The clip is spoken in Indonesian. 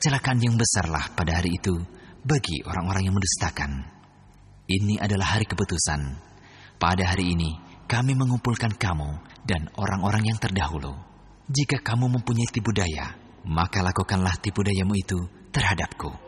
kecelakaan yang besarlah pada hari itu bagi orang-orang yang mendustakan. Ini adalah hari keputusan. Pada hari ini kami mengumpulkan kamu dan orang-orang yang terdahulu. Jika kamu mempunyai tipu daya, maka lakukanlah tipu dayamu itu terhadapku.